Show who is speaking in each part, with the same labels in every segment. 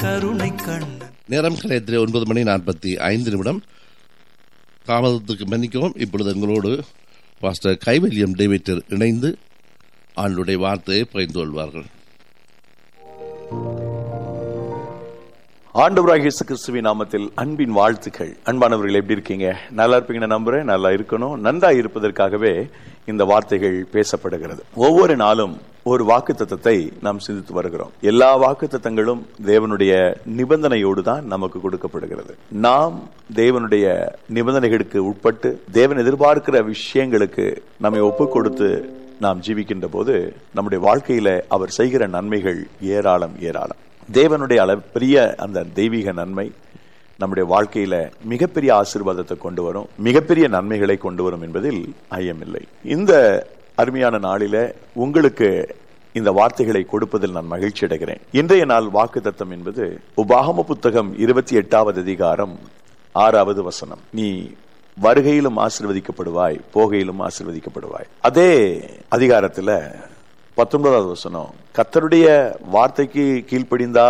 Speaker 1: கருணை கண்ணன்.
Speaker 2: நேரம் கலையத்திலே 9:45 தாமதத்துக்கு மன்னிக்கவும். இப்பொழுது எங்களோடு பாஸ்டர் கைவல்யம் டேவிட்டர் இணைந்து ஆண்டுடைய வார்த்தையை பகிர்ந்து கொள்வார்கள்.
Speaker 3: ஆண்டவராகிய இயேசு கிறிஸ்துவின் நாமத்தில் அன்பின் வாழ்த்துக்கள். அன்பானவர்கள், எப்படி இருக்கீங்க? நல்லா இருப்பீங்கன்னு நம்புறேன். நல்லா இருக்கணும். நன்றா இருப்பதற்காகவே இந்த வார்த்தைகள் பேசப்படுகிறது. ஒவ்வொரு நாளும் ஒரு வாக்குத்தத்தத்தை நாம் சிந்தித்து வருகிறோம். எல்லா வாக்குத்தத்தங்களும் தேவனுடைய நிபந்தனையோடு தான் நமக்கு கொடுக்கப்படுகிறது. நாம் தேவனுடைய நிபந்தனைகளுக்கு உட்பட்டு தேவன் எதிர்பார்க்கிற விஷயங்களுக்கு நம்மை ஒப்புக் கொடுத்து நாம் ஜீவிக்கின்ற போது நம்முடைய வாழ்க்கையில அவர் செய்கிற நன்மைகள் ஏராளம் ஏராளம். தேவனுடைய பெரிய அந்த தெய்வீக நன்மை நம்முடைய வாழ்க்கையில மிகப்பெரிய ஆசீர்வாதத்தை கொண்டு வரும், மிகப்பெரிய நன்மைகளை கொண்டு வரும் என்பதில் ஐயமில்லை. இந்த அருமையான நாளில உங்களுக்கு இந்த வார்த்தைகளை கொடுப்பதில் நான் மகிழ்ச்சி அடைகிறேன். இன்றைய நாள் வாக்குத்தத்தம் என்பது உபாகம புத்தகம் 28வது அதிகாரம் 6வது வசனம். நீ வருகையிலும் ஆசீர்வதிக்கப்படுவாய், போகையிலும் ஆசீர்வதிக்கப்படுவாய். அதே அதிகாரத்துல 19வது வசனம், கர்த்தருடைய வார்த்தைக்கு கீழ்ப்படிந்தா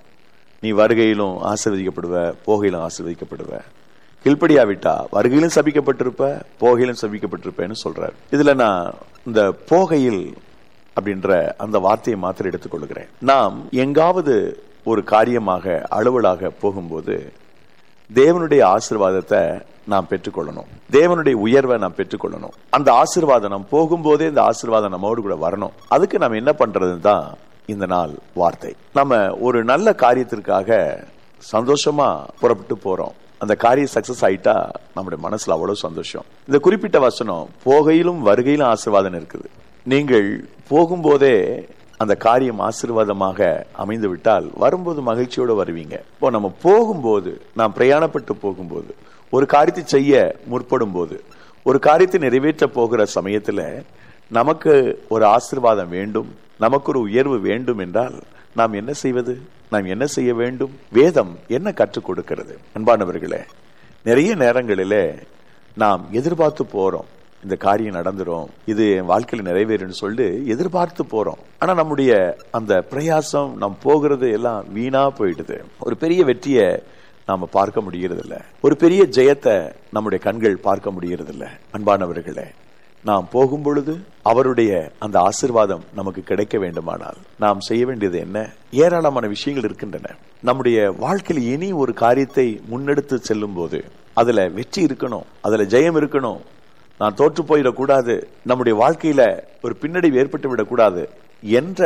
Speaker 3: நீ வருகையிலும் ஆசீர்வதிக்கப்படுவ, போகையிலும் ஆசீர்வதிக்கப்படுவ. கீழ்ப்படியாவிட்டா வருகையிலும் சபிக்கப்பட்டிருப்ப, போகையிலும் சபிக்கப்பட்டிருப்பேன்னு சொல்றாரு. இதுல நான் இந்த போகையில் அப்படின்ற அந்த வார்த்தையை மாத்திரம் எடுத்துக்கொள்கிறேன். நாம் எங்காவது ஒரு காரியமாக அலுவலாக போகும்போது தேவனுடைய ஆசீர்வாதத்தை நாம் பெற்றுக்கொள்ளணும், தேவனுடைய உயர்வை நாம் பெற்றுக்கொள்ளணும். அந்த ஆசீர்வாதம் நாம் போகும்போதே இந்த ஆசீர்வாதம் நம்மோடு கூட வரணும். அதுக்கு நம்ம என்ன பண்றதுன்னு தான் இந்த நாள் வார்த்தை. நம்ம ஒரு நல்ல காரியத்திற்காக சந்தோஷமா புறப்பட்டு போறோம். அந்த காரியம் சக்சஸ் ஆயிட்டா நம்முடைய மனசுல அவ்வளவு சந்தோஷம். இந்த குறிப்பிட்ட வசனம் போகையிலும் வருகையிலும் ஆசீர்வாதம் இருக்குது. நீங்கள் போகும்போதே அந்த காரியம் ஆசீர்வாதமாக அமைந்து விட்டால் வரும்போது மகிழ்ச்சியோடு வருவீங்க. இப்போ நம்ம போகும்போது, நாம் பிரயாணப்பட்டு போகும்போது, ஒரு காரியத்தை செய்ய முற்படும் போது, ஒரு காரியத்தை நிறைவேற்ற போகிற சமயத்துல நமக்கு ஒரு ஆசீர்வாதம் வேண்டும், நமக்கு ஒரு உயர்வு வேண்டும் என்றால் நாம் என்ன செய்வது? நாம் என்ன செய்ய வேண்டும்? வேதம் என்ன கற்றுக் கொடுக்கிறது? அன்பானவர்களே, நிறைய நேரங்களிலே நாம் எதிர்பார்த்து போறோம், இந்த காரியம் நடந்துரும், இது என் வாழ்க்கையில நிறைவேறுன்னு சொல்லிட்டு எதிர்பார்த்து போறோம். ஆனா நம்முடைய அந்த பிரயாசம், நாம் போகிறது எல்லாம் வீணா போயிடுது. ஒரு பெரிய வெற்றியை நாம பார்க்க முடிகிறது இல்ல, ஒரு பெரிய ஜெயத்தை நம்முடைய கண்கள் பார்க்க முடிகிறது இல்ல. அன்பானவர்களே, நாம் போகும் பொழுது அவருடைய அந்த ஆசீர்வாதம் நமக்கு கிடைக்க வேண்டுமானால் நாம் செய்ய வேண்டியது என்ன? ஏராளமான விஷயங்கள் இருக்கின்றன. நம்முடைய வாழ்க்கையில் இனி ஒரு காரியத்தை முன்னெடுத்து செல்லும் போது அதுல வெற்றி இருக்கணும், அதுல ஜெயம் இருக்கணும். நான் தோற்று போயிடக்கூடாது, நம்முடைய வாழ்க்கையில ஒரு பின்னடைவு ஏற்பட்டு விடக்கூடாது என்ற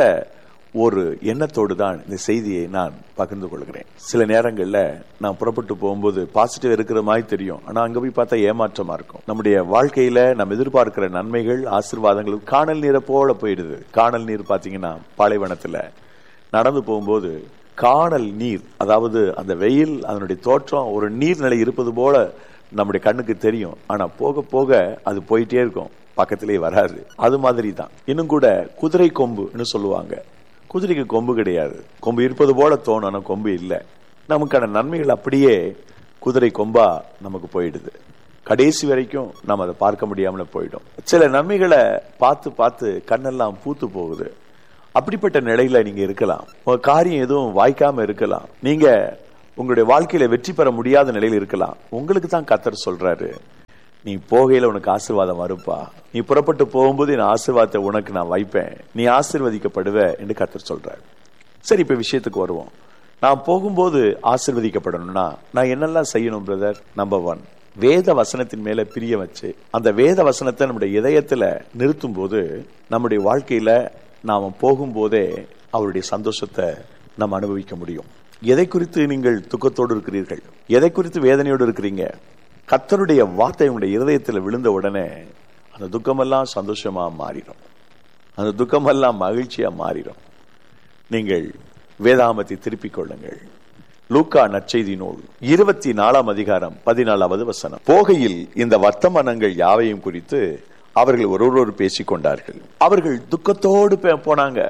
Speaker 3: ஒரு எண்ணத்தோடு தான் இந்த செய்தியை நான் பகிர்ந்து கொள்கிறேன். சில நேரங்கள்ல நான் புறப்பட்டு போகும்போது பாசிட்டிவ் இருக்கிற மாதிரி தெரியும், ஆனா அங்க போய் பார்த்தா ஏமாற்றமா இருக்கும். நம்முடைய வாழ்க்கையில நம்ம எதிர்பார்க்கிற நன்மைகள், ஆசீர்வாதங்கள் காணல் நீரை போல போயிடுது. காணல் நீர் பாத்தீங்கன்னா பாலைவனத்துல நடந்து போகும்போது காணல் நீர், அதாவது அந்த வெயில், அதனுடைய தோற்றம் ஒரு நீர்நிலை இருப்பது போல நம்முடைய கண்ணுக்கு தெரியும். ஆனா போக போக அது போயிட்டே இருக்கும், பக்கத்திலே வராது. அது மாதிரி தான் இன்னும் கூட குதிரை கொம்புன்னு சொல்லுவாங்க. குதிரைக்கு கொம்பு கிடையாது, கொம்பு இருப்பது போல தோணும், ஆனா கொம்பு இல்லை. நமக்கான நன்மைகள் அப்படியே குதிரை கொம்பா நமக்கு போயிடுது. கடைசி வரைக்கும் நம்ம அதை பார்க்க முடியாமல போயிடும். சில நன்மைகளை பார்த்து பார்த்து கண்ணெல்லாம் பூத்து போகுது. அப்படிப்பட்ட நிலையில நீங்க இருக்கலாம். உங்க காரியம் எதுவும் வாய்க்காம இருக்கலாம். நீங்க உங்களுடைய வாழ்க்கையில வெற்றி பெற முடியாத நிலையில் இருக்கலாம். உங்களுக்கு தான் கர்த்தர் சொல்றாரு, நீ போகையில உனக்கு ஆசீர்வாதம் வருப்பா, நீ புறப்பட்டு போகும்போது என் ஆசீர்வாதத்தை உனக்கு நான் வைப்பேன், நீ ஆசீர்வதிக்கப்படுவ என்று கர்த்தர் சொல்றாரு. சரி, இப்ப விஷயத்துக்கு வருவோம். நான் போகும்போது ஆசீர்வதிக்கப்படணும்னா நான் என்னெல்லாம் செய்யணும் பிரதர்? நம்பர் 1, வேத வசனத்தின் மேல பிரிய வச்சு அந்த வேத வசனத்தை நம்முடைய இதயத்துல நிறுத்தும் போது நம்முடைய வாழ்க்கையில நாம போகும்போதே அவருடைய சந்தோஷத்தை நாம் அனுபவிக்க முடியும். எதை குறித்து நீங்கள் துக்கத்தோடு இருக்கிறீர்கள்? எதை குறித்து வேதனையோடு இருக்கிறீங்க? கர்த்தருடைய வார்த்தை உங்களுடைய இருதயத்தில் விழுந்த உடனே அந்த துக்கமெல்லாம் சந்தோஷமா மாறிடும், அந்த துக்கமெல்லாம் மகிழ்ச்சியா மாறிடும். நீங்கள் வேதாகமத்தை திருப்பிக் கொள்ளுங்கள். லூக்கா நற்செய்தி நூல் 24ஆம் அதிகாரம் 14வது வசனம். போகையில் இந்த வர்த்தமானங்கள் யாவையும் குறித்து அவர்கள் ஒருவரோடு பேசிக் கொண்டார்கள். அவர்கள் துக்கத்தோடு போனாங்க.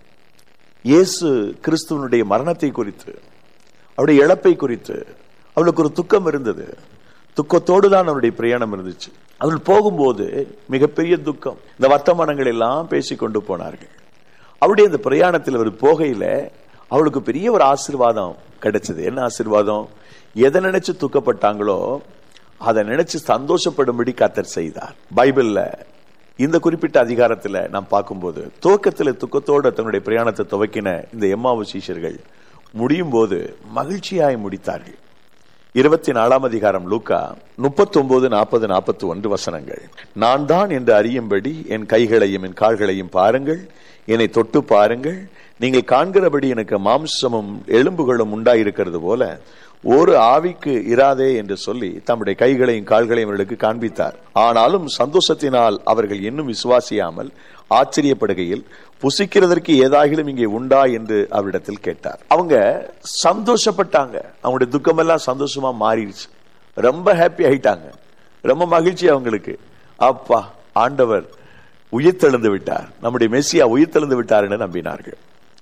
Speaker 3: இயேசு கிறிஸ்துவனுடைய மரணத்தை குறித்து, அவருடைய இழப்பை குறித்து அவளுக்கு ஒரு துக்கம் இருந்தது. துக்கத்தோடு தான் அவருடைய பிரயாணம் இருந்துச்சு. அவர்கள் போகும்போது மிகப்பெரிய துக்கம். இந்த வர்த்தமானங்கள் எல்லாம் பேசிக்கொண்டு போனார்கள். அவருடைய இந்த பிரயாணத்தில் அவர் போகையில அவளுக்கு பெரிய ஒரு ஆசீர்வாதம் கிடைச்சது. என்ன ஆசீர்வாதம்? எதை நினைச்சு துக்கப்பட்டாங்களோ அதை நினைச்சு சந்தோஷப்படும்படி கர்த்தர் செய்தார். பைபிள்ல இந்த குறிப்பிட்ட அதிகாரத்துல நாம் பார்க்கும்போது, துவக்கத்தில் துக்கத்தோடு தன்னுடைய பிரயாணத்தை துவக்கின இந்த எம்மாவு சீஷர்கள் முடியும் போது மகிழ்ச்சியாய் முடித்தார்கள். 24ஆம் அதிகாரம் லூக்கா 39, 40, 41 வசனங்கள். நான் தான் என்று அறியும்படி என் கைகளையும் என் கால்களையும் பாருங்கள், என்னை தொட்டு பாருங்கள், நீங்கள் காண்கிறபடி எனக்கு மாம்சமும் எலும்புகளும் உண்டாயிருக்கிறது போல ஒரு ஆவிக்கு இராதே என்று சொல்லி தம்முடைய கைகளையும் கால்களையும் அவர்களுக்கு காண்பித்தார். ஆனாலும் சந்தோஷத்தினால் அவர்கள் இன்னும் விசுவாசியாமல் ஆச்சரியப்படுகையில், புசிக்கிறதற்கு ஏதாகிலும் இங்கே உண்டா என்று அவரிடத்தில் கேட்டார். அவங்க சந்தோஷப்பட்டாங்க. அவங்களுடைய துக்கமெல்லாம் சந்தோஷமா மாறிடுச்சு. ரொம்ப ஹாப்பி ஆயிட்டாங்க. ரொம்ப மகிழ்ச்சி அவங்களுக்கு. அப்பா, ஆண்டவர் உயிர்த்தெழுந்து விட்டார், நம்முடைய மெசியா உயிர்த்தெழுந்து விட்டார் என்று நம்பினார்கள்.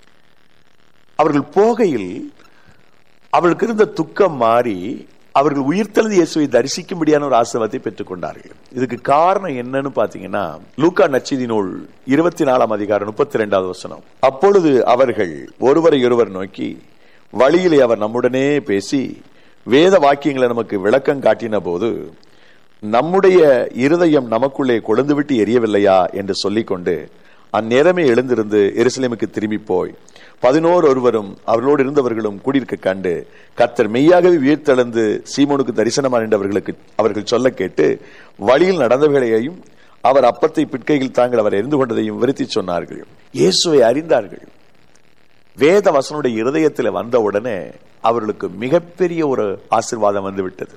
Speaker 3: அவர்கள் போகையில் அவர்களுக்கு இருந்த துக்கம் மாறி அவர்கள் உயிர்த்தெழுந்த இயேசுவை தரிசிக்கும்படியான ஒரு ஆசீர்வாதத்தை பெற்றுக் கொண்டார்கள். இதுக்கு காரணம் என்னன்னு பாத்தீங்கன்னா, லூக்கா நற்செய்தி நூல் 24ஆம் அதிகாரம் 32வது வசனம். அப்பொழுது அவர்கள் ஒருவரை ஒருவர் நோக்கி, வழியிலே அவர் நம்முடனே பேசி வேத வாக்கியங்களை நமக்கு விளக்கம் காட்டின போது நம்முடைய இருதயம் நமக்குள்ளே கொழுந்துவிட்டு எரியவில்லையா என்று சொல்லிக்கொண்டு அந்நேரமே எழுந்திருந்து எருசலேமுக்கு திரும்பி போய் 11 ஒருவரும் அவர்களோடு இருந்தவர்களும் கூடியிருக்க கண்டு கர்த்தர் மெய்யாகவே உயிர்த்தெழுந்து சீமோனுக்கு தரிசனமான என்றவர்களுக்கு அவர்கள் சொல்ல கேட்டு வழியில் நடந்தவர்களையும் அவர் அப்பத்தை பிட்கையில் தாங்கள் அவர் எரிந்து கொண்டதையும் விவரித்து சொன்னார்கள். இயேசுவை அறிந்தார்கள். வேத வசனுடைய இருதயத்தில் வந்த உடனே அவர்களுக்கு மிகப்பெரிய ஒரு ஆசீர்வாதம் வந்து விட்டது.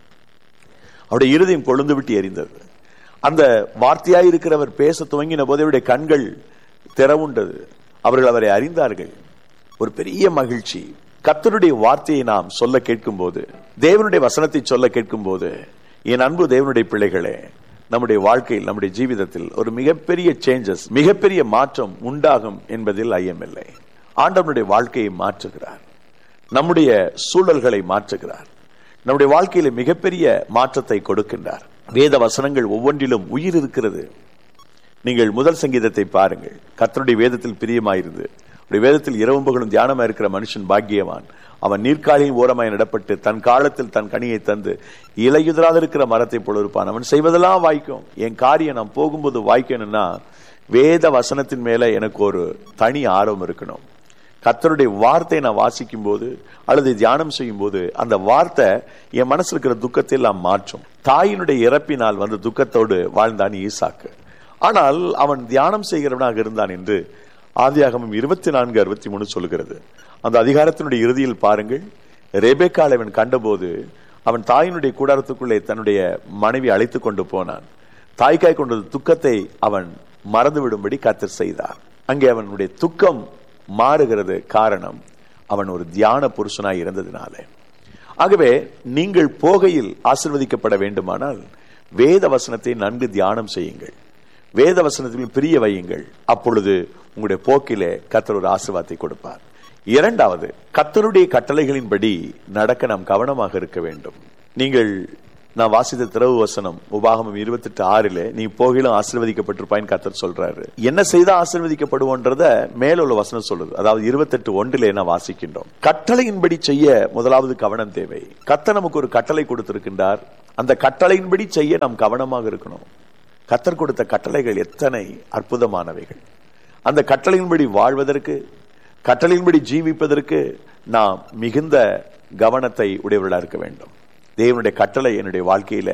Speaker 3: அவருடைய இருதயம் கொழுந்து விட்டு எரிந்தது. அந்த வார்த்தையாய் இருக்கிறவர் பேச துவங்கின போது அவருடைய கண்கள் திறவுண்டது. அவர்கள் அவரை அறிந்தார்கள். ஒரு பெரிய மகிழ்ச்சி. கர்த்தருடைய வார்த்தையை நாம் சொல்ல கேட்கும் போது, தேவனுடைய வசனத்தை சொல்ல கேட்கும் போது, என் அன்பு தேவனுடைய பிள்ளைகளே, நம்முடைய வாழ்க்கையில் நம்முடைய ஜீவிதத்தில் ஒரு மிகப்பெரிய சேஞ்சஸ், மிகப்பெரிய மாற்றம் உண்டாகும் என்பதில் ஐயமில்லை. ஆண்டவனுடைய வாழ்க்கையை மாற்றுகிறார், நம்முடைய சூழல்களை மாற்றுகிறார், நம்முடைய வாழ்க்கையில மிகப்பெரிய மாற்றத்தை கொடுக்கின்றார். வேத வசனங்கள் ஒவ்வொன்றிலும் உயிர் இருக்கிறது. நீங்கள் முதல் சங்கீதத்தை பாருங்கள். கர்த்தருடைய வேதத்தில் பிரியமாயிருந்து வேதத்தில் இரவும் பகலும் தியானமா இருக்கிற மனுஷன் பாக்கியவான். அவன் நீர்க்காலில் ஓரமாய் நடப்பட்டு தன் காலத்தில் தன் கனியை தந்து இலையுதிராத இருக்கிற மரத்தை போல இருப்பான். அவன் செய்வதெல்லாம் வாய்க்கும். என் காரியம் நான் போகும்போது வாய்க்கணும்னா வேத வசனத்தின் மேல எனக்கு ஒரு தனி ஆர்வம் இருக்கணும். கர்த்தருடைய வார்த்தை நான் வாசிக்கும் போது அல்லது தியானம் செய்யும் போது அந்த வார்த்தை என் மனசுல இருக்கிற துக்கத்தை எல்லாம் மாற்றும். தாயினுடைய இறப்பினால் வந்த துக்கத்தோடு வாழ்ந்தான் ஈசாக்கு. ஆனால் அவன் தியானம் செய்கிறவனாக இருந்தான் என்று ஆதியாகமம் 24:63 சொல்கிறது. அந்த அதிகாரத்தினுடைய இறுதியில் பாருங்கள், ரெபெக்காளை அவன் கண்டபோது அவன் தாயினுடைய கூடாரத்துக்குள்ளே தன்னுடைய மனைவி அழைத்து கொண்டு போனான். தாய்க்காய் கொண்டது துக்கத்தை அவன் மறந்துவிடும்படி கர்த்தர் செய்தார். அங்கே அவனுடைய துக்கம் மாறுகிறது. காரணம், அவன் ஒரு தியான புருஷனாய் இருந்ததினாலே. ஆகவே நீங்கள் போகையில் ஆசீர்வதிக்கப்பட வேண்டுமானால் வேத வசனத்தை நன்கு தியானம் செய்யுங்கள், வேத வசனத்தில் பிரிய வையுங்கள். அப்பொழுது உங்களுடைய போக்கிலே கர்த்தர் ஒரு ஆசீர்வாதத்தை கொடுப்பார். இரண்டாவது, கர்த்தருடைய கட்டளைகளின்படி நடக்க நாம் கவனமாக இருக்க வேண்டும். நீங்கள் நான் வாசித்த திறவு வசனம் உபாகமம் 28:6 நீ போகிலும் ஆசீர்வதிக்கப்பட்டிருப்பாயின்னு கர்த்தர் சொல்றாரு. என்ன செய்தா ஆசீர்வதிக்கப்படுவோன்றத மேலுள்ள வசனம் சொல்லுது. அதாவது 28:1 நான் வாசிக்கின்றோம். கட்டளையின்படி செய்ய முதலாவது கவனம் தேவை. கர்த்தர் நமக்கு ஒரு கட்டளை கொடுத்திருக்கின்றார். அந்த கட்டளையின்படி செய்ய நாம் கவனமாக இருக்கணும். கர்த்தர் கொடுத்த கட்டளைகள் எத்தனை அற்புதமானவைகள். அந்த கட்டளையின்படி வாழ்வதற்கு, கட்டளையின்படி ஜீவிப்பதற்கு நாம் மிகுந்த கவனத்தை உடையவர்களாக இருக்க வேண்டும். தேவனுடைய கட்டளை என்னுடைய வாழ்க்கையில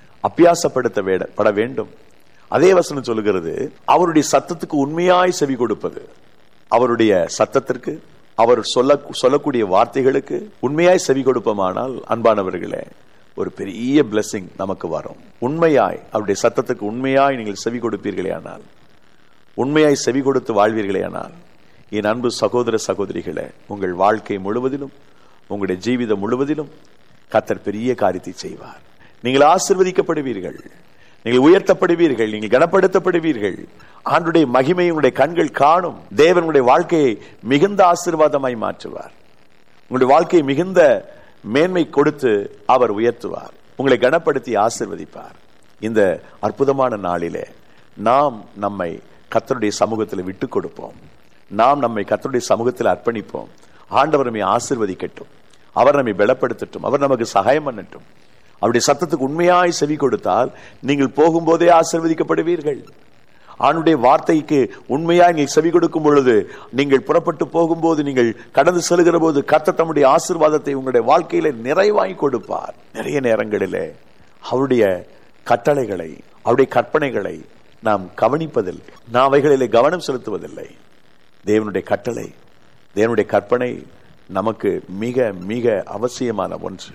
Speaker 3: அபியாசப்படுத்தப்பட வேண்டும். அதே வசனம் சொல்லுகிறது, அவருடைய சத்தத்துக்கு உண்மையாய் செவி கொடுப்பது. அவருடைய சத்தத்திற்கு, அவர் சொல்லக்கூடிய வார்த்தைகளுக்கு உண்மையாய் செவி கொடுப்போமானால் அன்பானவர்களே, ஒரு பெரிய பிளெஸிங் நமக்கு வரும். உண்மையாய் அவருடைய சத்தத்துக்கு உண்மையாய் நீங்கள் செவி கொடுப்பீர்களே ஆனால், உண்மையாய் செவி கொடுத்து வாழ்வீர்களே ஆனால், என் அன்பு சகோதர சகோதரிகளே, உங்கள் வாழ்க்கை முழுவதிலும், உங்களுடைய ஜீவிதம் முழுவதிலும் கர்த்தர் பெரிய காரியத்தை செய்வார். நீங்கள் ஆசீர்வதிக்கப்படுவீர்கள், நீங்கள் உயர்த்தப்படுவீர்கள், நீங்கள் கனப்படுத்தப்படுவீர்கள். ஆண்டுடைய மகிமையை உங்களுடைய கண்கள் காணும். தேவனுடைய வாழ்க்கையை மிகுந்த ஆசீர்வாதமாய் மாற்றுவார். உங்களுடைய வாழ்க்கையை மிகுந்த மேன்மை கொடுத்து அவர் உயர்த்துவார். உங்களை கனப்படுத்தி ஆசீர்வதிப்பார். இந்த அற்புதமான நாளிலே நாம் நம்மை கர்த்தருடைய சமூகத்தில் விட்டுக் கொடுப்போம். நாம் நம்மை கர்த்தருடைய சமூகத்தில் அர்ப்பணிப்போம். ஆண்டவர் நம்மை ஆசீர்வதிக்கட்டும், அவர் நம்மை பலப்படுத்தட்டும், அவர் நமக்கு சகாயம் பண்ணட்டும். அவருடைய சத்தத்துக்கு உண்மையாய் செவி கொடுத்தால் நீங்கள் போகும்போதே ஆசீர்வதிக்கப்படுவீர்கள். ஆண்டுடைய வார்த்தைக்கு உண்மையாக நீங்கள் செவி கொடுக்கும் பொழுது, நீங்கள் புறப்பட்டு போகும்போது, நீங்கள் கடந்து செல்கிற போது கர்த்தர் தம்முடைய ஆசீர்வாதத்தை உங்களுடைய வாழ்க்கையில நிறைவாய் கொடுப்பார். நிறைய நேரங்களிலே அவருடைய கட்டளைகளை, அவருடைய கற்பனைகளை நாம் கவனிப்பதில்லை, நாம் அவைகளிலே கவனம் செலுத்துவதில்லை. தேவனுடைய கட்டளை, தேவனுடைய கற்பனை நமக்கு மிக மிக அவசியமான ஒன்று,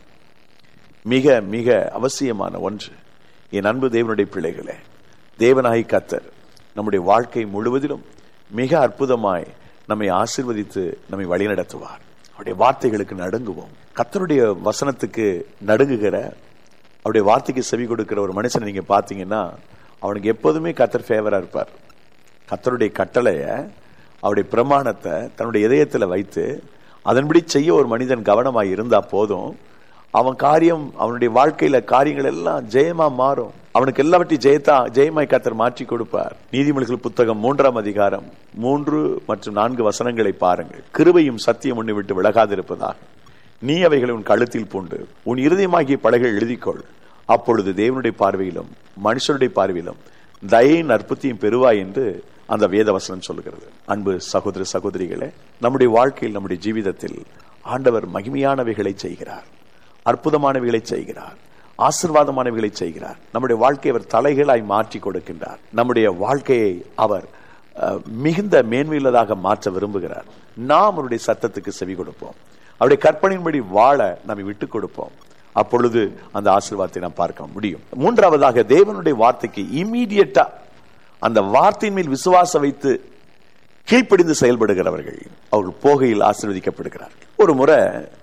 Speaker 3: மிக மிக அவசியமான ஒன்று. என் அன்பு தேவனுடைய பிள்ளைகளே, தேவனாய் கர்த்தர் நம்முடைய வாழ்க்கை முழுவதிலும் மிக அற்புதமாய் நம்மை ஆசீர்வதித்து நம்மை வழிநடத்துவார். அவருடைய வார்த்தைகளுக்கு நடுங்குவோம். கர்த்தருடைய வசனத்துக்கு நடுங்குகிற, அவருடைய வார்த்தைக்கு செவி கொடுக்கிற ஒரு மனுஷனை நீங்க பாத்தீங்கன்னா அவனுக்கு எப்போதுமே கர்த்தர் ஃபேவரா இருப்பார். கர்த்தருடைய கட்டளைய, அவருடைய பிரமாணத்தை தன்னுடைய இதயத்துல வைத்து அதன்படி செய்ய ஒரு மனிதன் கவனமாய் இருந்தா போதும், அவன் காரியம், அவனுடைய வாழ்க்கையில காரியங்கள் எல்லாம் ஜெயமா மாறும். அவனுக்கு எல்லாவற்றையும் ஜெயமாய் கர்த்தர் மாற்றி கொடுப்பார். நீதிமொழிகள் புத்தகம் 3ஆம் அதிகாரம் 3 மற்றும் 4 வசனங்களை பாருங்கள். கிருபையும் சத்தியம் உன்னை விட்டு விலகாதிருப்பதாக நீ அவைகளை உன் கழுத்தில் பூண்டு உன் இருதயமாகிய பலகைகள் எழுதிக்கொள். அப்பொழுது தேவனுடைய பார்வையிலும் மனுஷனுடைய பார்வையிலும் தயையின் அற்புத்தியும் பெறுவாய் என்று அந்த வேத வசனம் சொல்லுகிறது. அன்பு சகோதர சகோதரிகளே, நம்முடைய வாழ்க்கையில், நம்முடைய ஜீவிதத்தில் ஆண்டவர் மகிமையானவைகளை செய்கிறார், அற்புதமானவைகளை செய்கிறார், ஆசீர்வாதமானவைகளை செய்கிறார். நம்முடைய வாழ்க்கையை அவர் தலைகளாய் மாற்றி கொடுக்கின்றார். நம்முடைய வாழ்க்கையை அவர் மிகுந்த மேன்மையுள்ளதாக மாற்ற விரும்புகிறார். நாம் அவருடைய சத்தத்துக்கு செவி கொடுப்போம், அவருடைய கற்பனையின்படி வாழ நம்மை விட்டுக் கொடுப்போம். அப்பொழுது அந்த ஆசீர்வாதத்தை நாம் பார்க்க முடியும். மூன்றாவதாக, தேவனுடைய வார்த்தைக்கு இம்மீடியட்டா அந்த வார்த்தையின் மேல் விசுவாசம் வைத்து கீழ்ப்படிந்து செயல்படுகிறவர்கள் அவர்கள் போகையில் ஆசீர்வதிக்கப்படுகிறார்கள். ஒரு முறை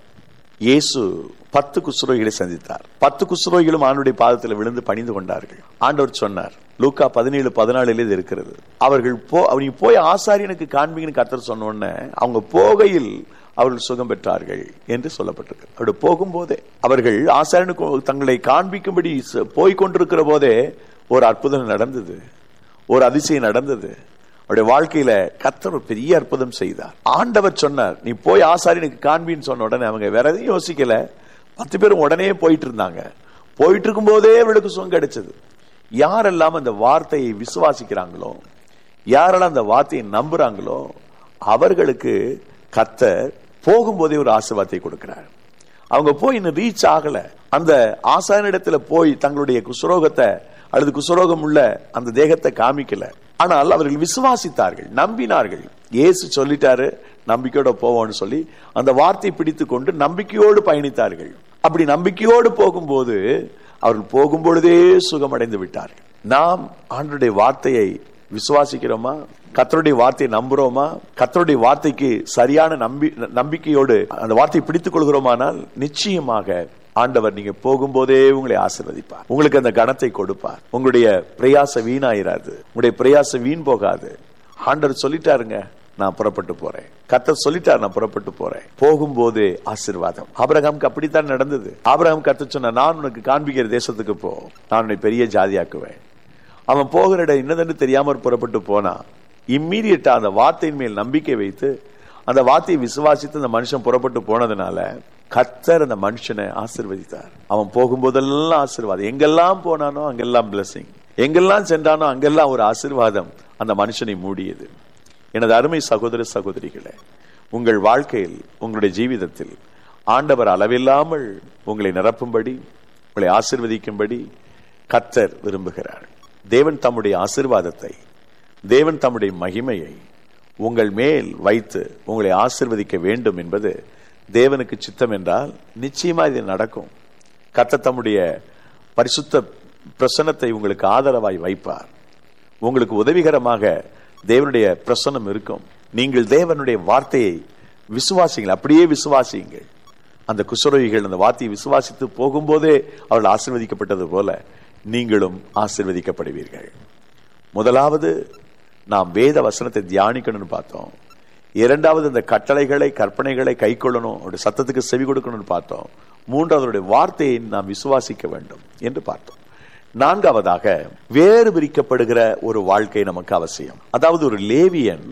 Speaker 3: இயேசு 10 குஷ்ரோகிகளை சந்தித்தார். 10 குஷ்ரோகிகளும் ஆண்டவருடைய பாதத்தில் விழுந்து பணிந்து கொண்டார்கள். ஆண்டவர் சொன்னார், லூக்கா 17:14 இது இருக்கிறது, அவர்கள் போய் ஆசாரியனுக்கு காண்பீங்கன்னு கர்த்தர் சொன்ன உடனே அவங்க போகையில் அவர்கள் சுகம் பெற்றார்கள் என்று சொல்லப்பட்டிருக்கு. அப்படி போகும்போதே அவர்கள் ஆசாரியனுக்கு தங்களை காண்பிக்கும்படி போய்கொண்டிருக்கிற போதே ஒரு அற்புதம் நடந்தது, ஒரு அதிசயம் நடந்தது. அவருடைய வாழ்க்கையில கர்த்தர் ஒரு பெரிய அற்புதம் செய்தார். ஆண்டவர் சொன்னார், நீ போய் ஆசாரியனுக்கு காண்பின்னு சொன்ன உடனே அவங்க வேற எதையும் யோசிக்கல, 10 பேரும் உடனே போயிட்டு இருந்தாங்க. போயிட்டு இருக்கும் போதே அவளுக்கு சுகம் கிடைச்சது. யாரெல்லாம் அந்த வார்த்தையை விசுவாசிக்கிறாங்களோ, யாரெல்லாம் அந்த வார்த்தையை நம்புறாங்களோ, அவர்களுக்கு கர்த்தர் போகும்போதே ஒரு ஆசீர்வாதத்தை கொடுக்கிறார். அவங்க போய் இன்னும் ரீச் ஆகல, அந்த ஆசாரியனிடத்துல போய் தங்களுடைய குஷ்ரோகத்தை அல்லது குஷ்ரோகம் உள்ள அந்த தேகத்தை காமிக்கல. ஆனால் அவர்கள் விசுவாசித்தார்கள், நம்பினார்கள். இயேசு சொல்லிட்டாரு, நம்பிக்கையோட போவோம்னு சொல்லி அந்த வார்த்தையை பிடித்து கொண்டு நம்பிக்கையோடு பயணித்தார்கள். அப்படி நம்பிக்கையோடு போகும்போது அவர்கள் போகும்பொழுதே சுகமடைந்து விட்டார்கள். நாம் ஆண்டவருடைய வார்த்தையை விசுவாசிக்கிறோமா? கர்த்தருடைய வார்த்தையை நம்புறோமா? கர்த்தருடைய வார்த்தைக்கு சரியான நம்பிக்கையோடு அந்த வார்த்தையை பிடித்துக் கொள்கிறோமானால் நிச்சயமாக ஆண்டவர் நீங்க போகும்போதே உங்களை ஆசீர்வதிப்பார், உங்களுக்கு அந்த கனத்தை கொடுப்பார். உங்களுடைய பிரயாசம் வீணாயிராது, உங்களுடைய பிரயாசம் வீண் போகாது. ஆண்டவர் சொல்லிட்டாருங்க, நான் புறப்பட்டு போறேன். கர்த்தர் சொல்லிட்டார், நான் புறப்பட்டு போறேன். போகும்போதே ஆசீர்வாதம். ஆபிரகாமுக்கு அப்படித்தான் நடந்தது. ஆபிரகாம் கர்த்தர் சொன்ன, நான் உனக்கு காண்பிக்கிற தேசத்துக்கு போ, நான் உன்னை பெரிய ஜாதியாக்குவேன். அவன் போகிற இடம் என்னதென்று தெரியாம புறப்பட்டு போனா, இம்மீடியட்டா அந்த வார்த்தையின் மேல் நம்பிக்கை வைத்து அந்த வார்த்தையை விசுவாசித்து அந்த மனுஷன் புறப்பட்டு போனதுனால கர்த்தர் அந்த மனுஷனை ஆசீர்வதித்தார். அவன் போகும்போதெல்லாம் ஆசீர்வாதம். எங்கெல்லாம் போனானோ அங்கெல்லாம் பிளஸிங், எங்கெல்லாம் சென்றானோ அங்கெல்லாம் ஒரு ஆசீர்வாதம் அந்த மனுஷனை மூடியது. எனது அருமை சகோதர சகோதரிகளே, உங்கள் வாழ்க்கையில், உங்களுடைய ஜீவிதத்தில் ஆண்டவர் அளவில்லாமல் உங்களை நிரப்பும்படி, உங்களை ஆசீர்வதிக்கும்படி கர்த்தர் விரும்புகிறார். தேவன் தம்முடைய ஆசீர்வாதத்தை, தேவன் தம்முடைய மகிமையை உங்கள் மேல் வைத்து உங்களை ஆசீர்வதிக்க வேண்டும் என்பது தேவனுக்கு சித்தம் என்றால் நிச்சயமா இது நடக்கும். கர்த்தர் தம்முடைய பரிசுத்த பிரசன்னத்தை உங்களுக்கு ஆதரவாய் வைப்பார். உங்களுக்கு உதவிகரமாக தேவனுடைய பிரசன்னம் இருக்கும். நீங்கள் தேவனுடைய வார்த்தையை விசுவாசிங்கள், அப்படியே விசுவாசியுங்கள். அந்த குஷ்ரோகிகள் அந்த வார்த்தையை விசுவாசித்து போகும்போதே அவர்கள் ஆசீர்வதிக்கப்பட்டது போல நீங்களும் ஆசீர்வதிக்கப்படுவீர்கள். முதலாவது நாம் வேத வசனத்தை தியானிக்கணும்னு பார்த்தோம். இரண்டாவது இந்த கட்டளைகளை, கற்பனைகளை கை கொள்ளணும், அவருடைய சத்தத்துக்கு செவி கொடுக்கணும்னு பார்த்தோம். மூன்றாவது அவருடைய வார்த்தையை நாம் விசுவாசிக்க வேண்டும் என்று பார்த்தோம். நான்காவதாக வேறு பிரிக்கப்படுகிற ஒரு வாழ்க்கை நமக்கு அவசியம். அதாவது ஒரு லேவியன்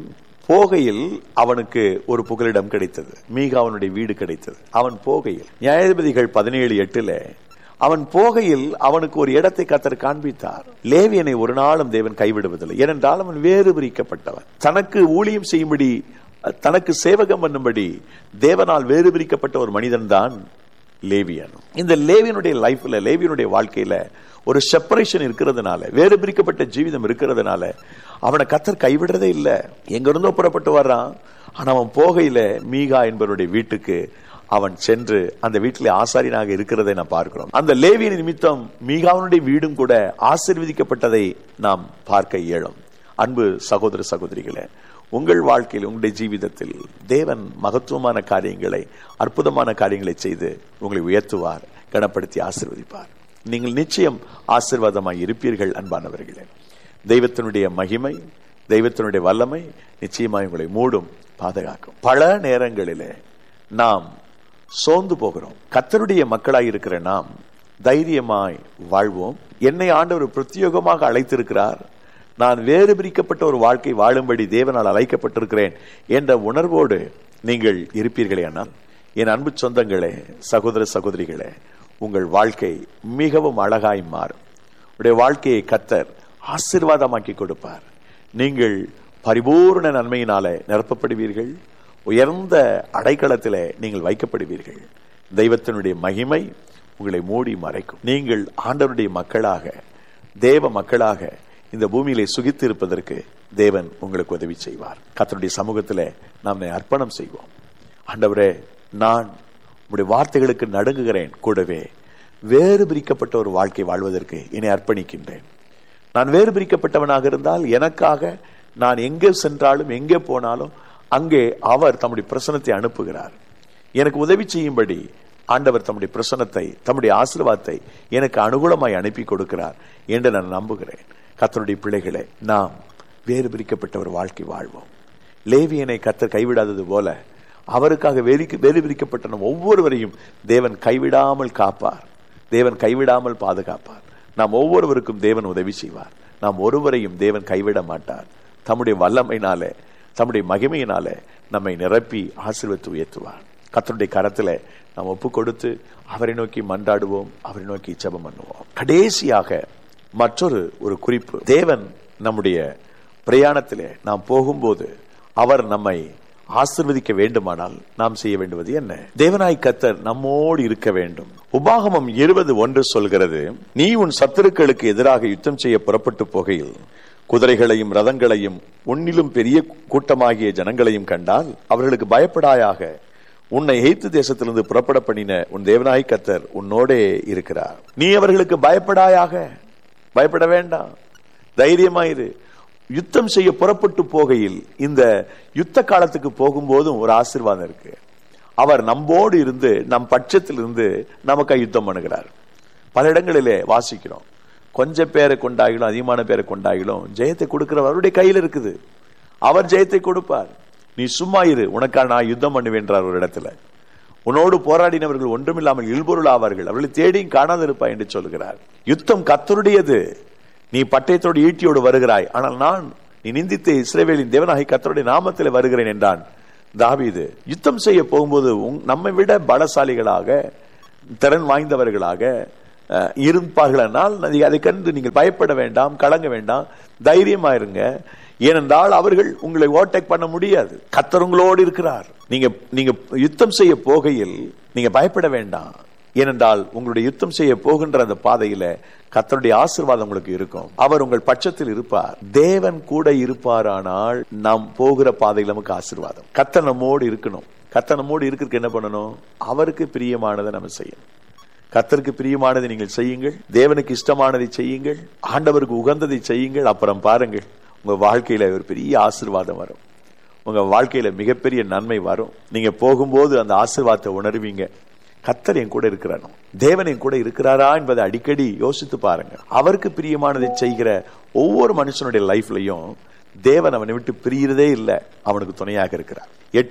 Speaker 3: போகையில் அவனுக்கு ஒரு புகலிடம் கிடைத்தது. மீகாவனுடைய வீடு கிடைத்தது. அவன் போகையில், நியாயாதிபதிகள் 17:8 அவன் போகையில் அவனுக்கு ஒரு இடத்தை கர்த்தர் காண்பித்தார். லேவியனை ஒரு நாளும் தேவன் கைவிடுவதில்லை. ஏனென்றால் அவன் வேறு பிரிக்கப்பட்டவன். தனக்கு ஊழியம் செய்யும்படி, தனக்கு சேவகம் பண்ணும்படி தேவனால் வேறு பிரிக்கப்பட்ட ஒரு மனிதன் தான் லேவியன். இந்த லேவியனுடைய லைஃப்ல, லேவியனுடைய வாழ்க்கையில ஒரு செப்பரேஷன் இருக்கிறதுனால, வேறு பிரிக்கப்பட்ட ஜீவிதம் இருக்கிறதுனால அவனை கர்த்தர் கைவிடுறதே இல்லை. எங்க இருந்தோ புறப்பட்டு வர்றான். ஆனா அவன் போகையில மீகா என்பவருடைய வீட்டுக்கு அவன் சென்று அந்த வீட்டிலே ஆசாரியனாக இருக்கிறதை நாம் பார்க்கிறோம். அந்த லேவியின் நிமித்தம் மீகாவனுடைய வீடும் கூட ஆசீர்வதிக்கப்பட்டதை நாம் பார்க்க இயலும். அன்பு சகோதர சகோதரிகளே, உங்கள் வாழ்க்கையில், உங்களுடைய ஜீவிதத்தில் தேவன் மகத்துவமான காரியங்களை, அற்புதமான காரியங்களை செய்து உங்களை உயர்த்துவார், கனப்படுத்தி ஆசீர்வதிப்பார். நீங்கள் நிச்சயம் ஆசீர்வாதமாய் இருப்பீர்கள். அன்பானவர்களே, தெய்வத்தினுடைய மகிமை, தெய்வத்தினுடைய வல்லமை நிச்சயமாய் உங்களை மூடும், பாதுகாக்கும். பல நேரங்களிலே நாம் சோர்ந்து போகிறோம். கர்த்தருடைய மக்களாய் இருக்கிற நாம் தைரியமாய் வாழ்வோம். என்னை ஆண்டவர் பிரத்யேகமாக அழைத்திருக்கிறார், நான் வேறு பிரிக்கப்பட்ட ஒரு வாழ்க்கை வாழும்படி தேவனால் அழைக்கப்பட்டிருக்கிறேன் என்ற உணர்வோடு நீங்கள் இருப்பீர்களே ஆனால், என் அன்பு சொந்தங்களே, சகோதர சகோதரிகளே, உங்கள் வாழ்க்கை மிகவும் அழகாய் மாறும். உடைய வாழ்க்கையை கர்த்தர் ஆசீர்வாதமாக்கி கொடுப்பார். நீங்கள் பரிபூர்ண நன்மையினாலே நிரப்பப்படுவீர்கள். உயர்ந்த அடைக்கலத்திலே நீங்கள் வைக்கப்படுவீர்கள். தெய்வத்தினுடைய மகிமை உங்களை மூடி மறைக்கும். நீங்கள் ஆண்டவருடைய மக்களாக, தேவ மக்களாக இந்த பூமியிலே சுகித்து இருப்பதற்கு தேவன் உங்களுக்கு உதவி செய்வார். கர்த்தருடைய சமூகத்திலே நாம் அர்ப்பணம் செய்வோம். ஆண்டவரே, நான் உம்முடைய வார்த்தைகளுக்கு நடுங்குகிறேன். கூடவே வேறு பிரிக்கப்பட்ட ஒரு வாழ்க்கை வாழ்வதற்கு என்னை அர்ப்பணிக்கின்றேன். நான் வேறு பிரிக்கப்பட்டவனாக இருந்தால் எனக்காக நான் எங்கே சென்றாலும், எங்கே போனாலும் அங்கே அவர் தம்முடைய பிரசன்னத்தை அனுப்புகிறார். எனக்கு உதவி செய்யும்படி ஆண்டவர் தம்முடைய பிரசன்னத்தை, தம்முடைய ஆசீர்வாதத்தை எனக்கு அனுகூலமாய் அனுப்பி கொடுக்கிறார் என்று நான் நம்புகிறேன். கர்த்தருடைய பிள்ளைகளே, நாம் வேறு பிரிக்கப்பட்ட ஒரு வாழ்க்கை வாழ்வோம். லேவியனை கர்த்தர் கைவிடாதது போல அவருக்காக வேறு பிரிக்கப்பட்ட நம் ஒவ்வொருவரையும் தேவன் கைவிடாமல் காப்பார், தேவன் கைவிடாமல் பாதுகாப்பார். நாம் ஒவ்வொருவருக்கும் தேவன் உதவி செய்வார். நாம் ஒருவரையும் தேவன் கைவிட மாட்டார். தம்முடைய வல்லமையினாலே, தம்முடைய மகிமையினாலே நம்மை நிரப்பி ஆசீர்வதித்து உயர்த்துவார். கர்த்தருடைய கரத்திலே நாம் ஒப்பு கொடுத்து அவரை நோக்கி மன்றாடுவோம், அவரை நோக்கி ஜெபம் பண்ணுவோம். கடைசியாக மற்றொரு குறிப்பு, தேவன் நம்முடைய பிரயாணத்திலே நாம் போகும்போது அவர் நம்மை ஆசீர்வதிக்க வேண்டுமானால் நாம் செய்ய வேண்டுவது என்ன? தேவனாய் கர்த்தர் நம்மோடு இருக்க வேண்டும். உபாகமம் 20:1 சொல்கிறது, நீ உன் சத்துருக்களுக்கு எதிராக யுத்தம் செய்ய புறப்பட்டு போகையில் குதிரைகளையும் ரதங்களையும் உன்னிலும் பெரிய கூட்டமாகிய ஜனங்களையும் கண்டால் அவர்களுக்கு பயப்படாயாக. உன்னை எகிப்து தேசத்திலிருந்து புறப்பட பண்ணின உன் தேவனாய் கர்த்தர் உன்னோடே இருக்கிறார். நீ அவர்களுக்கு பயப்படாயாக. பயப்பட வேண்டாம், தைரியமாயிரு. யுத்தம் செய்ய புறப்பட்டு போகையில், இந்த யுத்த காலத்துக்கு போகும்போதும் ஒரு ஆசீர்வாதம் இருக்கு. அவர் நம்மோடு இருந்து, நம் பட்சத்தில் இருந்து நமக்கு யுத்தம் பண்ணுகிறார். பல இடங்களிலே வாசிக்கிறோம், கொஞ்சம் பேரை கொண்டாகிலும் அதிகமான பேரை கொண்டாகிலும் ஜெயத்தை கொடுக்கிறவர் அவருடைய கையில் இருக்குது. அவர் ஜெயத்தை கொடுப்பார். நீ சும்மா இரு, உனக்காக நான் யுத்தம் பண்ணுவேன்றார் ஒரு இடத்துல. உன்னோடு போராடினவர்கள் ஒன்றுமில்லாமல் இல்பொருள் ஆவார்கள், அவர்களை தேடியும் காணாதிருப்பாய் என்று சொல்கிறார். யுத்தம் கர்த்தருடையது. நீ பட்டயத்தோடு ஈட்டியோடு வருகிறாய், ஆனால் நான் நீ நிந்தித்து இஸ்ரவேலின் தேவனாகிய கர்த்தருடைய நாமத்தில் வருகிறேன் என்றான் தாவீது. யுத்தம் செய்ய போகும்போது நம்மை விட பலசாலிகளாக, திறன் வாய்ந்தவர்களாக இருப்பார்களானால் அதை கண்டு நீங்கள் பயப்பட வேண்டாம், கலங்க வேண்டாம், தைரியமா இருங்க. ஏனென்றால் அவர்கள் உங்களை ஓவர்டேக் பண்ண முடியாது. கர்த்தர் உங்களோடு இருக்கிறார். நீங்க யுத்தம் செய்ய போகையில் நீங்க பயப்பட வேண்டாம். ஏனென்றால் உங்களுடைய யுத்தம் செய்ய போகின்ற அந்த பாதையில கர்த்தருடைய ஆசீர்வாதம் உங்களுக்கு இருக்கும். அவர் உங்கள் பட்சத்தில் இருப்பார். தேவன் கூட இருப்பாரானால் நாம் போகிற பாதையில் நமக்கு ஆசீர்வாதம். கர்த்தர் நம்மோடு இருக்கணும். கர்த்தர் நம்மோடு இருக்கிறதுக்கு என்ன பண்ணணும்? அவருக்கு பிரியமானதை நம்ம செய்யணும். கர்த்தருக்கு பிரியமானதை நீங்கள் செய்யுங்கள், தேவனுக்கு இஷ்டமானதை செய்யுங்கள், ஆண்டவருக்கு உகந்ததை செய்யுங்கள். அப்புறம் பாருங்கள், உங்க வாழ்க்கையில ஒரு பெரிய ஆசீர்வாதம் வரும். உங்க வாழ்க்கையில மிகப்பெரிய நன்மை வரும். நீங்க போகும்போது அந்த ஆசீர்வாதத்தை உணர்வீங்க. கர்த்தர் என் கூட இருக்கிறானோ, தேவன் என் கூட இருக்கிறாரா என்பதை அடிக்கடி யோசித்து பாருங்க. அவருக்கு பிரியமானதை செய்கிற ஒவ்வொரு மனுஷனுடைய லைஃப்லையும் தேவன் அவனை விட்டு பிரியறதே இல்லை, அவனுக்கு துணையாக இருக்கிறார்.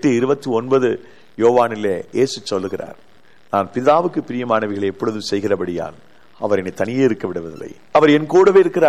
Speaker 3: 8:29 யோவானிலே இயேசு சொல்லுகிறார், நான் பிதாவுக்கு பிரியமானவைகளை எப்பொழுதும் செய்கிறபடியால் அவர் என்னை தனியே இருக்க விடுவதில்லை. அவர் என் கூடவே இருக்கிறார்.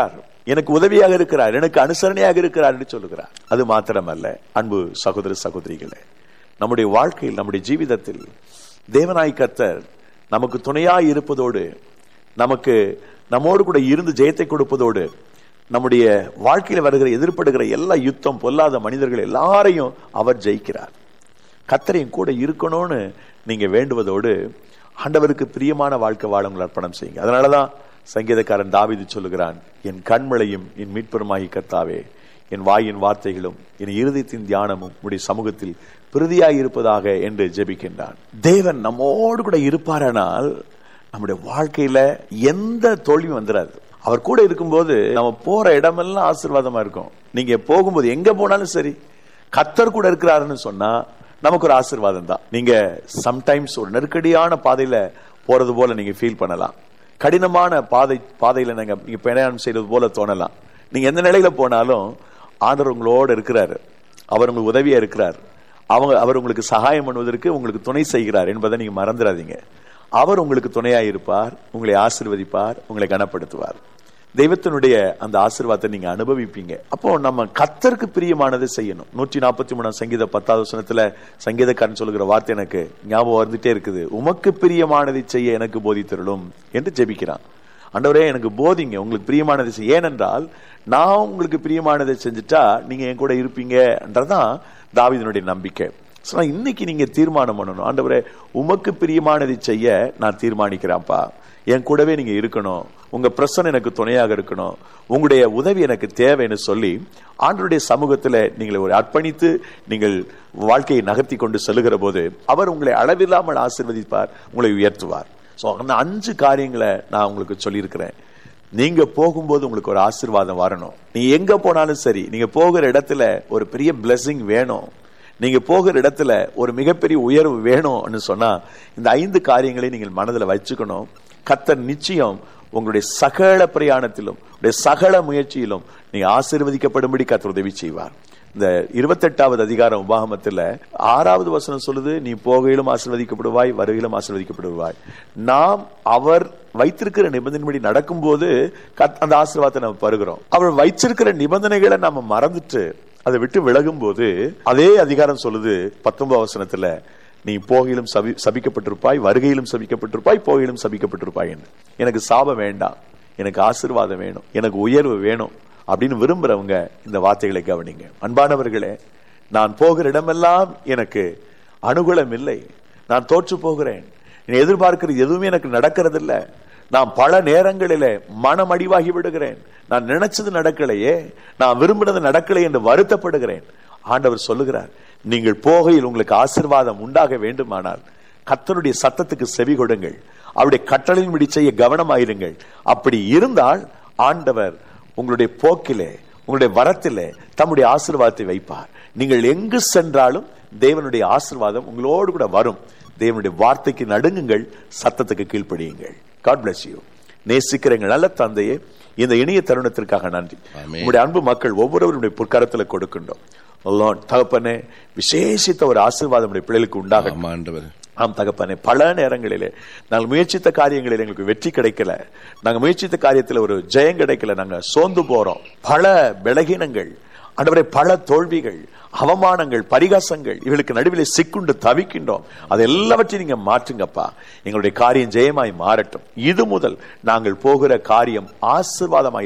Speaker 3: எனக்கு உதவியாக இருக்கிறார், எனக்கு அனுசரணையாக இருக்கிறார் என்று சொல்லுகிறார். அது மாத்திரமல்ல அன்பு சகோதர சகோதரிகளே, நம்முடைய வாழ்க்கையில், நம்முடைய ஜீவிதத்தில் தேவனாய் கர்த்தர் நமக்கு துணையாய் இருப்பதோடு, நமக்கு நம்மோடு கூட இருந்து ஜெயத்தை கொடுப்பதோடு, நம்முடைய வாழ்க்கையில் வருகிற எதிர்ப்படுகிற எல்லா யுத்தம், பொல்லாத மனிதர்கள் எல்லாரையும் அவர் ஜெயிக்கிறார். கர்த்தரையும் கூட இருக்கணும்னு நீங்க வேண்டுவதோடு ஆண்டவருக்கு பிரியமான வாழ்க்கை வாழ உங்களை அர்ப்பணம் செய்யுங்க. அதனாலதான் சங்கீதக்காரன் தாவீது சொல்லுகிறான், என் கண்மலையும் என் மீட்பருமாகி கர்த்தாவே, என் வாயின் வார்த்தைகளும் என் இருதயத்தின் தியானமும் உடைய சமூகத்தில் பிரதியாய் இருப்பதாக என்று ஜெபிக்கின்றான். தேவன் நம்மோடு கூட இருப்பாரானால் நம்முடைய வாழ்க்கையில எந்த தோல்வியும் வந்துடாது. அவர் கூட இருக்கும்போது நம்ம போற இடமெல்லாம் ஆசீர்வாதமா இருக்கும். நீங்க போகும்போது எங்க போனாலும் சரி, கர்த்தர் கூட இருக்கிறாருன்னு சொன்னா நமக்கு ஒரு ஆசீர்வாதம் தான். நீங்க சம்டைம்ஸ் ஒரு நெருக்கடியான பாதையில போறது போல நீங்க ஃபீல் பண்ணலாம். கடினமான பாதையில நீங்க பிரயாணம் செய்யறது போல தோணலாம். நீங்க எந்த நிலையில போனாலும் ஆண்டவர் உங்களோட இருக்கிறாரு, அவர் உங்களுக்கு உதவியா இருக்கிறார், அவர் உங்களுக்கு சகாயம் பண்ணுவதற்கு உங்களுக்கு துணை செய்கிறார் என்பதை நீங்க மறந்துடாதீங்க. அவர் உங்களுக்கு துணையா இருப்பார், உங்களை ஆசீர்வதிப்பார், உங்களை கனப்படுத்துவார். தெய்வத்தினுடைய அந்த ஆசீர்வாதத்தை நீங்க அனுபவிப்பீங்க. அப்போ நம்ம கர்த்தருக்கு பிரியமானதை செய்யணும். 143 சங்கீத 10வது வசனத்துல சங்கீதக்காரன் சொல்லுகிற வார்த்தை எனக்கு ஞாபகம் வந்துட்டே இருக்குது. உமக்கு பிரியமானதை செய்ய எனக்கு போதித்தருளும் என்று ஜெபிக்கிறான். ஆண்டவரே எனக்கு போதிங்க, உங்களுக்கு பிரியமானதை செய்ய. ஏனென்றால் நான் உங்களுக்கு பிரியமானதை செஞ்சுட்டா நீங்க என் கூட இருப்பீங்கன்றதான் தாவீதினுடைய நம்பிக்கை. இன்னைக்கு நீங்க தீர்மானம் பண்ணணும், ஆண்டவரே உமக்கு பிரியமானதை செய்ய நான் தீர்மானிக்கிறேன்ப்பா, என் கூடவே நீங்க இருக்கணும், உங்க பிரசன்னம் எனக்கு துணையாக இருக்கணும், உங்களுடைய உதவி எனக்கு தேவைன்னு சொல்லி ஆண்டவருடைய சமூகத்துல நீங்கள் ஒரு அர்ப்பணித்து நீங்கள் வாழ்க்கையை நகர்த்தி கொண்டு செல்லுகிற போது அவர் உங்களை அளவில்லாமல் ஆசீர்வதிப்பார், உங்களை உயர்த்துவார். அந்த 5 காரியங்களை நான் உங்களுக்கு சொல்லியிருக்கிறேன். நீங்க போகும்போது உங்களுக்கு ஒரு ஆசீர்வாதம் வரணும். நீ எங்க போனாலும் சரி, நீங்க போகிற இடத்துல ஒரு பெரிய பிளெஸிங் வேணும், நீங்க போகிற இடத்துல ஒரு மிகப்பெரிய உயர்வு வேணும்னு சொன்னா இந்த 5 காரியங்களை நீங்கள் மனதில் வச்சுக்கணும். கர்த்தர் நிச்சயம் உங்களுடைய சகல பிரயாணத்திலும், சகல முயற்சியிலும் நீங்க ஆசீர்வதிக்கப்படும்படி கர்த்தர் உதவி செய்வார். இந்த 28வது அதிகாரம் உபாகமத்துல 6வது வசனம் சொல்லுது, நீ போகையிலும் ஆசீர்வதிக்கப்படுவாய், வருகையிலும் ஆசீர்வதிக்கப்படுவாய். நாம் அவர் வைத்திருக்கிற நிபந்தனைப்படி நடக்கும் போது அந்த ஆசீர்வாதத்தை நம்ம பெறுகிறோம். அவர் வைச்சிருக்கிற நிபந்தனைகளை நம்ம மறந்துட்டு அதை விட்டு விலகும் போது அதே அதிகாரம் சொல்லுது 19வது வசனத்துல, நீ போகையிலும் சபிக்கப்பட்டிருப்பாய், வருகையிலும் சபிக்கப்பட்டிருப்பாய், போகையிலும் சபிக்கப்பட்டிருப்பாய் என்று. எனக்கு சாபம் வேண்டாம், எனக்கு ஆசீர்வாதம் வேணும், எனக்கு உயர்வு வேணும் அப்படின்னு விரும்புறவங்க இந்த வார்த்தைகளை கவனிங்க. அன்பானவர்களே, நான் போகிற இடமெல்லாம் எனக்கு அனுகூலம் இல்லை, நான் தோற்று போகிறேன், எதிர்பார்க்கிறது எதுவுமே எனக்கு நடக்கிறது இல்லை, நான் பல நேரங்களிலே மனம் அடிவாகி விடுகிறேன், நான் நினைச்சது நடக்கலையே, நான் விரும்பினது நடக்கலை என்று வருத்தப்படுகிறேன். ஆண்டவர் சொல்லுகிறார், நீங்கள் போகையில் உங்களுக்கு ஆசீர்வாதம் உண்டாக வேண்டுமானால் கர்த்தருடைய சத்தத்துக்கு செவி கொடுங்கள், அவருடைய கட்டளையின்படி செய்ய கவனமாயிருங்கள். அப்படி இருந்தால் ஆண்டவர் உங்களுடைய போக்கிலே, உங்களுடைய வரத்திலே தம்முடைய ஆசீர்வாதத்தை வைப்பார். நீங்கள் எங்கு சென்றாலும் தேவனுடைய ஆசீர்வாதம் உங்களோடு கூட வரும். தேவனுடைய வார்த்தைக்கு நடுங்குங்கள், சத்தத்துக்கு கீழ்ப்படியுங்கள். God bless you. நேசிக்கிற எங்கள் நல்ல தந்தையே, இந்த இனிய தருணத்திற்காக நன்றி. உங்களுடைய அன்பு மக்கள் ஒவ்வொருவருடைய பொற்கரத்துல கொடுக்கின்றோம். தகப்பனே, விசேஷித்த ஒரு ஆசீர்வாதம் பிள்ளைகளுக்கு உண்டாகும். ஆம் தகப்பனே, பல நேரங்களிலே நாங்கள் முயற்சித்த காரியங்களில் எங்களுக்கு வெற்றி கிடைக்கல, நாங்கள் முயற்சித்த காரியத்தில் ஒரு ஜெயம் கிடைக்கல, நாங்க சோர்ந்து போறோம். பல பலகீனங்கள் ஆண்டவரே, பல தோல்விகள், அவமானங்கள், பரிகாசங்கள், இவளுக்கு நடுவில் சிக்குண்டு தவிக்கின்றோம். அது எல்லாவற்றையும் நீங்க மாற்றுங்கப்பா. எங்களுடைய காரியம் ஜெயமாய் மாறட்டும். இது முதல் நாங்கள் போகிற காரியம் ஆசீர்வாதமாய்